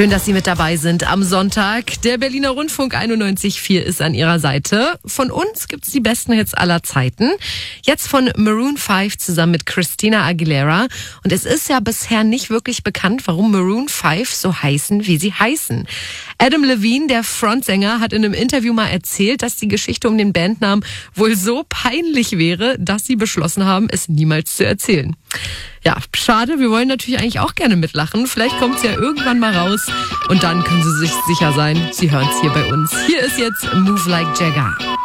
Schön, dass Sie mit dabei sind am Sonntag. Der Berliner Rundfunk 91.4 ist an Ihrer Seite. Von uns gibt's die besten Hits aller Zeiten. Jetzt von Maroon 5 zusammen mit Christina Aguilera. Und es ist ja bisher nicht wirklich bekannt, warum Maroon 5 so heißen, wie sie heißen. Adam Levine, der Frontsänger, hat in einem Interview mal erzählt, dass die Geschichte um den Bandnamen wohl so peinlich wäre, dass sie beschlossen haben, es niemals zu erzählen. Ja, schade, wir wollen natürlich eigentlich auch gerne mitlachen. Vielleicht kommt es ja irgendwann mal raus und dann können Sie sich sicher sein, Sie hören es hier bei uns. Hier ist jetzt Move Like Jagger.